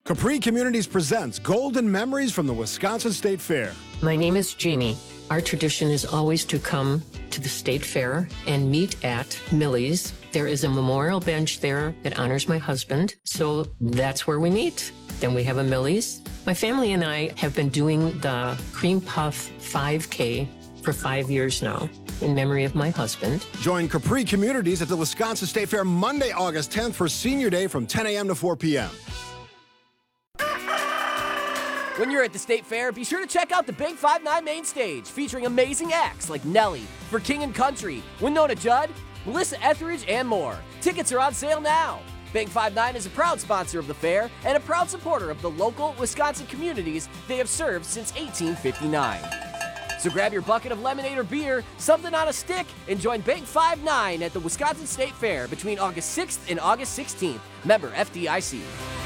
Capri Communities presents Golden Memories from the Wisconsin State Fair. My name is Jeannie. Our tradition is always to come to the State Fair and meet at Millie's. There is a memorial bench there that honors my husband, so that's where we meet. Then we have a Millie's. My family and I have been doing the Cream Puff 5K for 5 years now in memory of my husband. Join Capri Communities at the Wisconsin State Fair Monday, August 10th for Senior Day from 10 a.m. to 4 p.m. When you're at the State Fair, be sure to check out the Big 5-9 main stage, featuring amazing acts like Nelly, For King and Country, Winona Judd, Melissa Etheridge, and more. Tickets are on sale now. Big 5-9 is a proud sponsor of the fair and a proud supporter of the local Wisconsin communities they have served since 1859. So grab your bucket of lemonade or beer, something on a stick, and join Big 5-9 at the Wisconsin State Fair between August 6th and August 16th. Member FDIC.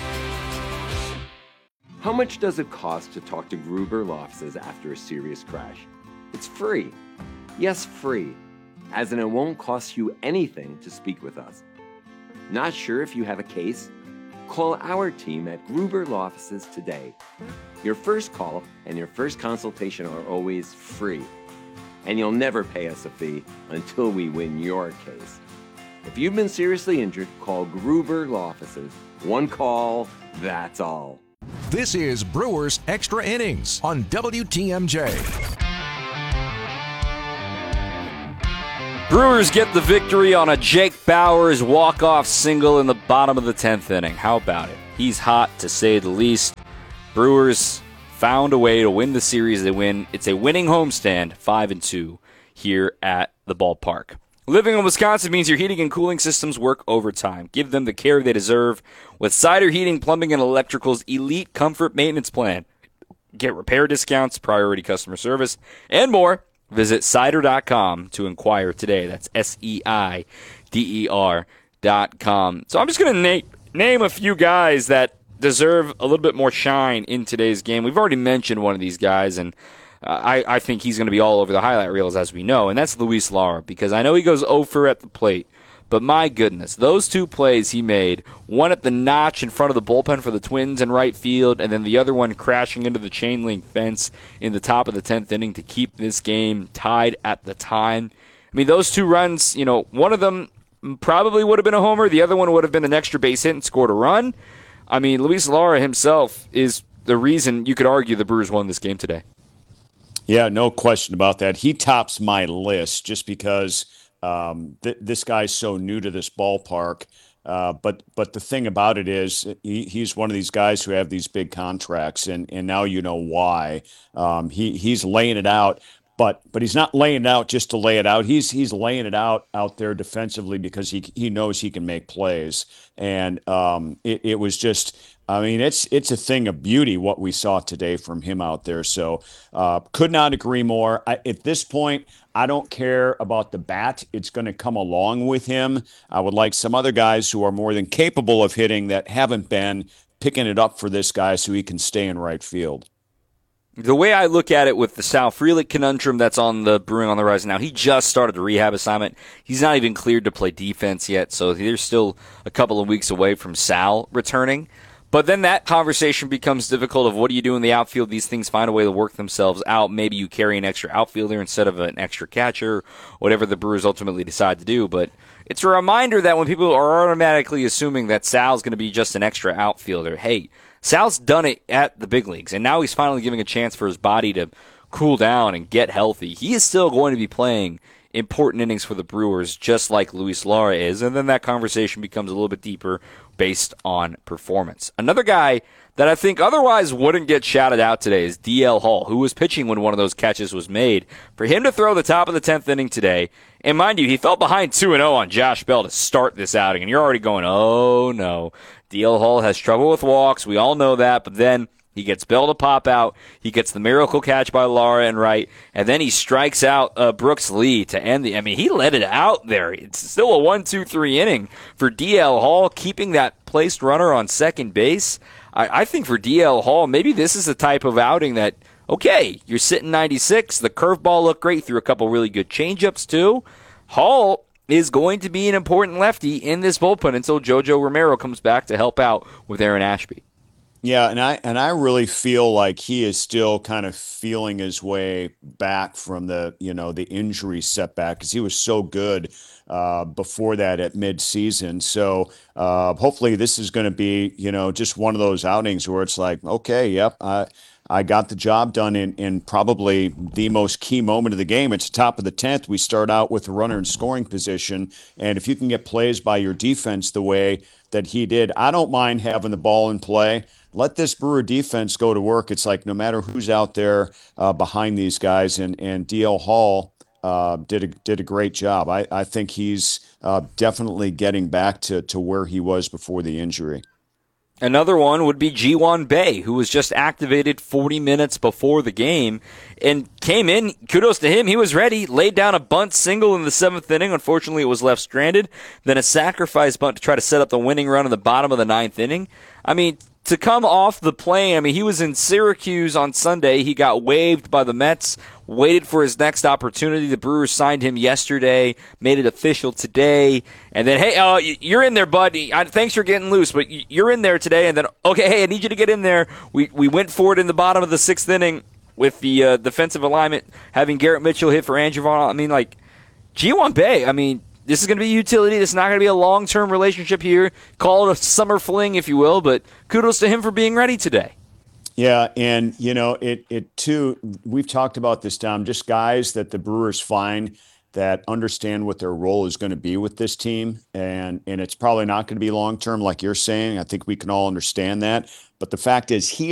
How much does it cost to talk to Gruber Law Offices after a serious crash? It's free. Yes, free. As in it won't cost you anything to speak with us. Not sure if you have a case? Call our team at Gruber Law Offices today. Your first call and your first consultation are always free. And you'll never pay us a fee until we win your case. If you've been seriously injured, call Gruber Law Offices. One call, that's all. This is Brewers Extra Innings on WTMJ. Brewers get the victory on a Jake Bauers walk-off single in the bottom of the 10th inning. How about it? He's hot, to say the least. Brewers found a way to win the series. They win. It's a winning homestand, 5-2 here at the ballpark. Living in Wisconsin means your heating and cooling systems work overtime. Give them the care they deserve with Cider Heating, Plumbing, and Electrical's Elite Comfort Maintenance Plan. Get repair discounts, priority customer service, and more. Visit cider.com to inquire today. That's SEIDER.com. So I'm just going to name a few guys that deserve a little bit more shine in today's game. We've already mentioned one of these guys, and I think he's going to be all over the highlight reels, as we know, and that's Luis Lara, because I know he goes 0 for at the plate, but my goodness, those two plays he made, one at the notch in front of the bullpen for the Twins in right field, and then the other one crashing into the chain link fence in the top of the 10th inning to keep this game tied at the time. I mean, those two runs, you know, one of them probably would have been a homer, the other one would have been an extra base hit and scored a run. I mean, Luis Lara himself is the reason you could argue the Brewers won this game today. Yeah, no question about that. He tops my list just because this guy's so new to this ballpark. But the thing about it is he's one of these guys who have these big contracts, and now you know why. He's laying it out, but he's not laying it out just to lay it out. He's laying it out there defensively because he knows he can make plays. And it was just, I mean, it's a thing of beauty what we saw today from him out there. So could not agree more. At this point, I don't care about the bat. It's going to come along with him. I would like some other guys who are more than capable of hitting that haven't been picking it up for this guy so he can stay in right field. The way I look at it with the Sal Frelick conundrum that's on the brewing on the rise now, he just started a rehab assignment. He's not even cleared to play defense yet, so there's still a couple of weeks away from Sal returning. But then that conversation becomes difficult of what do you do in the outfield? These things find a way to work themselves out. Maybe you carry an extra outfielder instead of an extra catcher, whatever the Brewers ultimately decide to do. But it's a reminder that when people are automatically assuming that Sal's going to be just an extra outfielder, hey, Sal's done it at the big leagues, and now he's finally giving a chance for his body to cool down and get healthy. He is still going to be playing important innings for the Brewers, just like Luis Lara is, and then that conversation becomes a little bit deeper based on performance. Another guy that I think otherwise wouldn't get shouted out today is DL Hall, who was pitching when one of those catches was made. For him to throw the top of the 10th inning today, and mind you, he fell behind 2-0 on Josh Bell to start this outing, and you're already going, oh no. DL Hall has trouble with walks, we all know that, but then he gets Bell to pop out, he gets the miracle catch by Lara and right, and then he strikes out Brooks Lee to end the, I mean, he let it out there. It's still a 1-2-3 inning for DL Hall, keeping that placed runner on second base. I think for DL Hall, maybe this is the type of outing that, okay, you're sitting 96, the curveball looked great, threw a couple really good changeups too. Hall is going to be an important lefty in this bullpen until JoJo Romero comes back to help out with Aaron Ashby. Yeah, and I really feel like he is still kind of feeling his way back from the injury setback because he was so good before that at midseason. So hopefully this is going to be just one of those outings where it's like, okay, yep, I got the job done in probably the most key moment of the game. It's the top of the 10th. We start out with a runner in scoring position, and if you can get plays by your defense the way that he did, I don't mind having the ball in play. Let this Brewer defense go to work. It's like no matter who's out there behind these guys, and DL Hall did a great job. I think he's definitely getting back to where he was before the injury. Another one would be Ji-Hwan Bae, who was just activated 40 minutes before the game and came in. Kudos to him. He was ready, laid down a bunt single in the 7th inning. Unfortunately, it was left stranded. Then a sacrifice bunt to try to set up the winning run in the bottom of the 9th inning. I mean, to come off the plane, he was in Syracuse on Sunday. He got waived by the Mets, waited for his next opportunity. The Brewers signed him yesterday, made it official today. And then, hey, you're in there, bud. Thanks for getting loose, but you're in there today. And then, okay, hey, I need you to get in there. We went for it in the bottom of the 6th inning with the defensive alignment, having Garrett Mitchell hit for Andrew Vaughn. Ji-Hwan Bae, this is going to be utility. This is not going to be a long-term relationship here. Call it a summer fling, if you will, but kudos to him for being ready today. Yeah, and it too. We've talked about this, Tom. Just guys that the Brewers find that understand what their role is going to be with this team, and it's probably not going to be long-term, like you're saying. I think we can all understand that. But the fact is, he